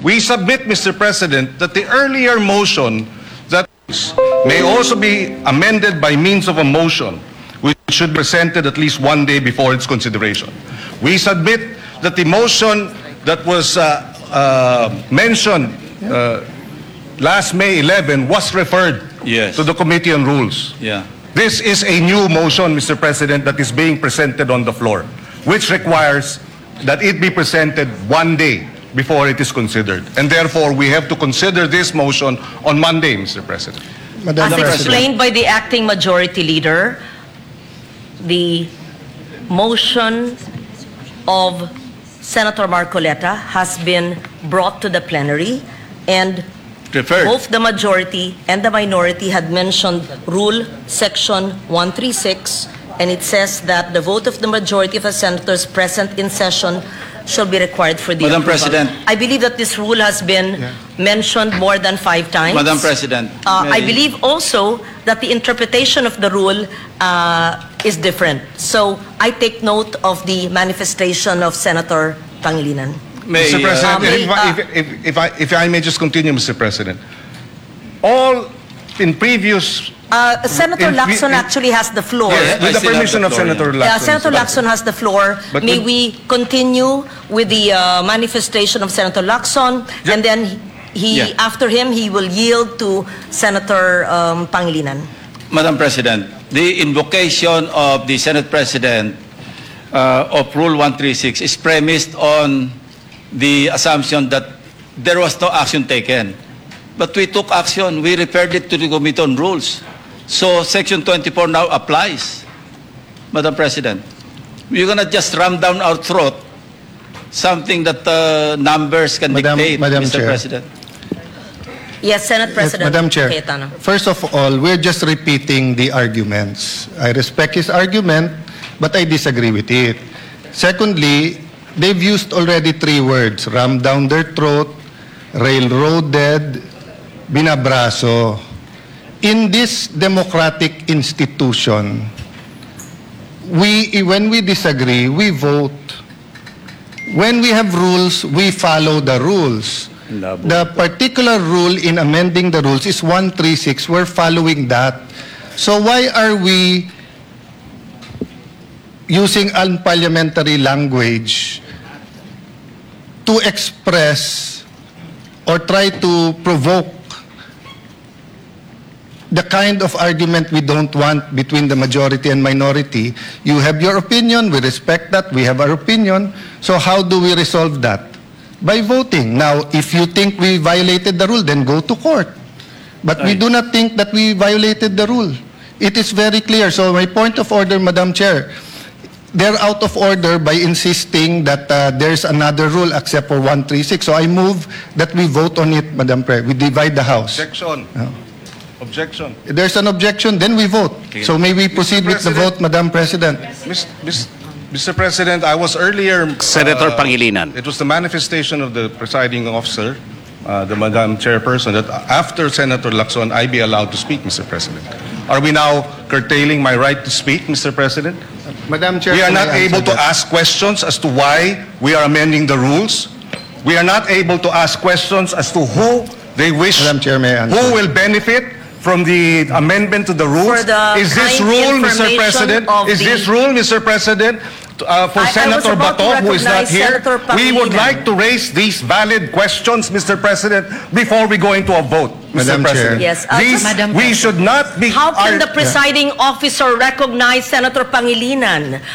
We submit, Mr. President, that the earlier motion that may also be amended by means of a motion which should be presented at least one day before its consideration. We submit that the motion that was mentioned last May 11 was referred to the Committee on Rules. This is a new motion, Mr. President, that is being presented on the floor, which requires that it be presented one day before it is considered. And therefore, we have to consider this motion on Monday, Mr. President. As explained by the acting majority leader, the motion of Senator Marcoleta has been brought to the plenary, and both the majority and the minority had mentioned Rule Section 136, and it says that the vote of the majority of the senators present in session shall be required for the Madam approval. President. I believe that this rule has been mentioned more than 5 times. Madam President. I believe also that the interpretation of the rule is different. So I take note of the manifestation of Senator Pangilinan. Mr. President, if I may just continue, Mr. President. All in previous... Senator Lacson actually has the floor. Yes, with the permission of Senator Lacson. Senator Lacson has the floor. May we continue with the manifestation of Senator Lacson, and then after him, he will yield to Senator Pangilinan. Madam President, the invocation of the Senate President of Rule 136 is premised on the assumption that there was no action taken. But we took action. We referred it to the Committee on Rules. So Section 24 now applies, Madam President. We're going to just ram down our throat something that numbers can dictate, Mr. President. Yes, Senate President. Madam Chair, Cayetano. first of all, we're just repeating the arguments. I respect his argument, but I disagree with it. Secondly, they've used already 3 words: ram down their throat, railroaded, binabraso. In this democratic institution, when we disagree, we vote. When we have rules, we follow the rules. The particular rule in amending the rules is 136. We're following that. So why are we using unparliamentary language to express or try to provoke the kind of argument we don't want between the majority and minority? You have your opinion, we respect that, we have our opinion. So how do we resolve that? By voting. Now, if you think we violated the rule, then go to court. But we do not think that we violated the rule. It is very clear. So my point of order, Madam Chair, they're out of order by insisting that there's another rule except for 136. So I move that we vote on it, Madam Chair. We divide the House. Objection. Objection. There's an objection, then we vote. So may we proceed with the vote, Madam President? Mr. President, I was earlier... Senator Pangilinan. It was the manifestation of the presiding officer, the Madam Chairperson, that after Senator Lacson, I be allowed to speak, Mr. President. Are we now curtailing my right to speak, Mr. President? Madam Chair, we are not able to ask questions as to why we are amending the rules. We are not able to ask questions as to who they wish, Madam Chair, may I answer? who will benefit from the amendment to the rules. Is this rule, Mr. President? Is this rule, Mr. President, for Senator Bato, who is not here? We would like to raise these valid questions, Mr. President, before we go into a vote, Mr. Madam Chair. President. Yes, We should not be... How can the presiding officer recognize Senator Pangilinan?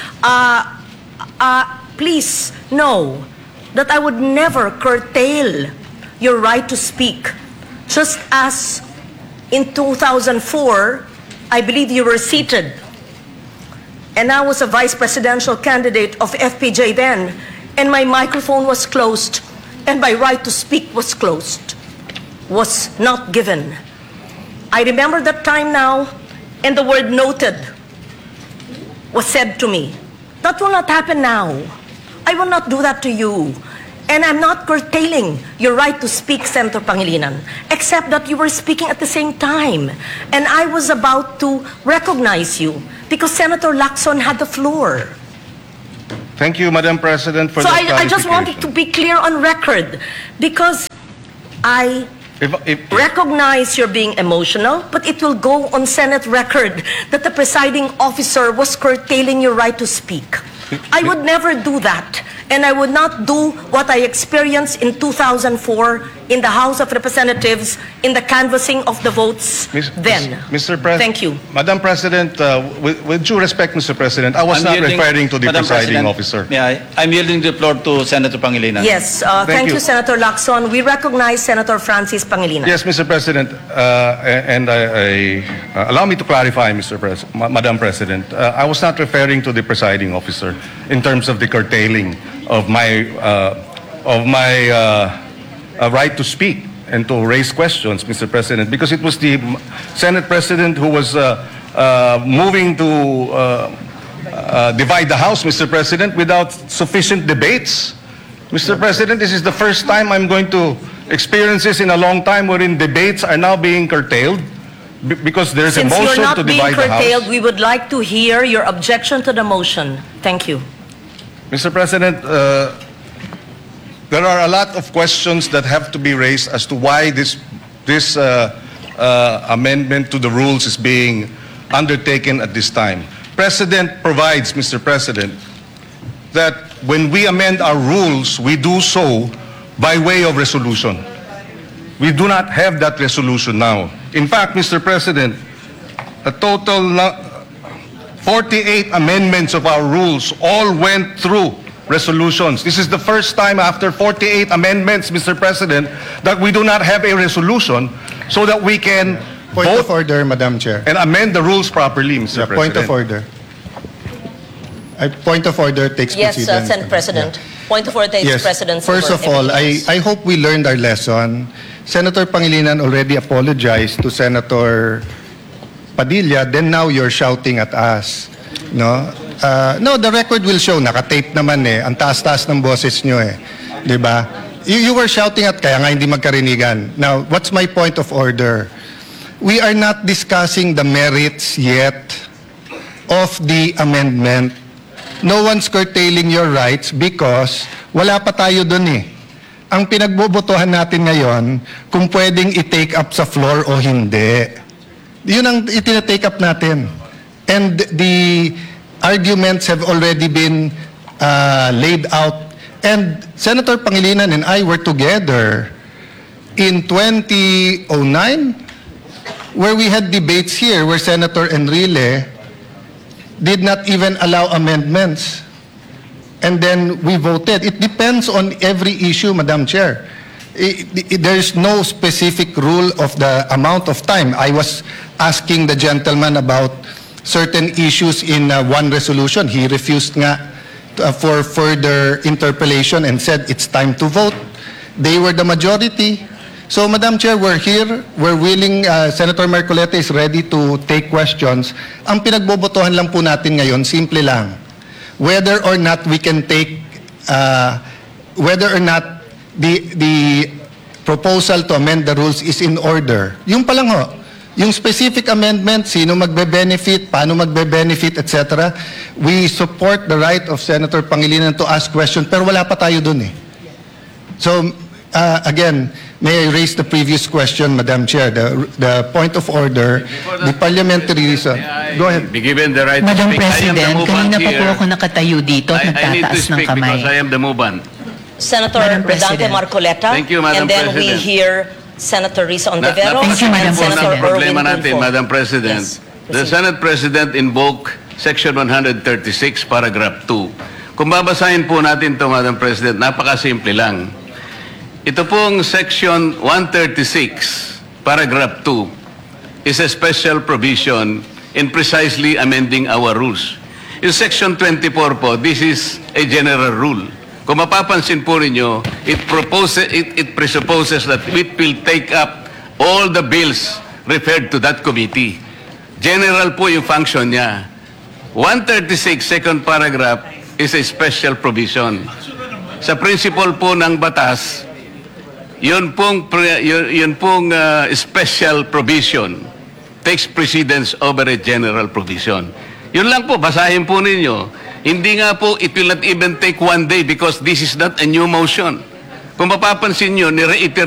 Please know that I would never curtail your right to speak. Just as in 2004, I believe you were seated, and I was a vice presidential candidate of FPJ then, and my microphone was closed, and my right to speak was closed, was not given. I remember that time now, and the word noted was said to me. That will not happen now. I will not do that to you. And I'm not curtailing your right to speak, Senator Pangilinan, except that you were speaking at the same time. And I was about to recognize you because Senator Lacson had the floor. Thank you, Madam President, for so that I just wanted to be clear on record because I recognize you're being emotional, but it will go on Senate record that the presiding officer was curtailing your right to speak. I would never do that, and I would not do what I experienced in 2004 in the House of Representatives in the canvassing of the votes then. Mr. President. Thank you. Madam President, with due respect, Mr. President, I was I'm not yielding- referring to the Madam presiding President, officer. I'm yielding the floor to Senator Pangilinan. Yes, Thank thank you. you, Senator Lacson. We recognize Senator Francis Pangilinan. Yes, Mr. President, and allow me to clarify, Madam President. I was not referring to the presiding officer in terms of the curtailing of my right to speak and to raise questions, Mr. President, because it was the Senate President who was moving to divide the House, Mr. President, without sufficient debates. Mr. President, this is the first time I'm going to experience this in a long time wherein debates are now being curtailed because there's a Since you're motion not to being divide the curtailed, House. we would like to hear your objection to the motion. Thank you. Mr. President, there are a lot of questions that have to be raised as to why this amendment to the rules is being undertaken at this time. Precedent provides, Mr. President, that when we amend our rules, we do so by way of resolution. We do not have that resolution now. In fact, Mr. President, a total 48 amendments of our rules all went through resolutions. This is the first time after 48 amendments, Mr. President, that we do not have a resolution so that we can Point of vote order, Madam Chair. and amend the rules properly, Mr. Yeah, President. point of order. Point of order takes Yes, precedence. Senate President. Yeah. Point of order takes Yes. precedence. First over of all, everything else. I hope we learned our lesson. Senator Pangilinan already apologized to Senator Padilla, then now you're shouting at us. No? No, the record will show, nakatape naman eh. Ang taas-taas ng boses nyo eh. Di ba? You were shouting at kaya nga hindi magkarinigan. Now, what's my point of order? We are not discussing the merits yet of the amendment. No one's curtailing your rights because wala pa tayo dun eh. Ang pinagbobotohan natin ngayon, kung pwedeng i-take up sa floor o hindi. Yun ang itinatake up natin. And the arguments have already been laid out. And Senator Pangilinan and I were together in 2009 where we had debates here where Senator Enrile did not even allow amendments. And then we voted. It depends on every issue, Madam Chair. There's no specific rule of the amount of time. I was asking the gentleman about certain issues in one resolution. He refused nga for further interpellation and said it's time to vote. They were the majority. So, Madam Chair, we're here. We're willing, Senator Marcoleta is ready to take questions. Ang pinagbobotohan lang po natin ngayon, simple lang. Whether or not we can take, whether or not the proposal to amend the rules is in order. Yung pa lang ho, yung specific amendment, sino magbe-benefit, paano magbe-benefit, etc. We support the right of Senator Pangilinan to ask questions, pero wala pa tayo dun eh. So, again, may I raise the previous question, Madam Chair, the point of order, the parliamentary reason. Go ahead. Be given the right Madam to speak. President, I am the kanina pa po here. ako nakatayo dito at I need to nagtataas ng speak kamay. because I am the movant. Senator Madam Rodante President. Marcoleta. Thank you, Madam And then we President. hear Senator Risa Ontiveros Thank you, and Madam Senator President. Ang problema Erwin natin, Tulfo. Madam President, Yes, the proceed. Senate President invoked Section 136, Paragraph 2. Kung babasahin po natin ito, Madam President, napakasimple lang. Ito pong Section 136, Paragraph 2, is a special provision in precisely amending our rules. In Section 24 po, this is a general rule. Kung mapapansin po ninyo, it presupposes that it will take up all the bills referred to that committee. General po yung function niya. 136, second paragraph, is a special provision. Sa principle po ng batas, yun pong special provision takes precedence over a general provision. Yun lang po, basahin po ninyo. Hindi nga po, it will not even take one day because this is not a new motion. Kung mapapansin nyo, ni-reiterate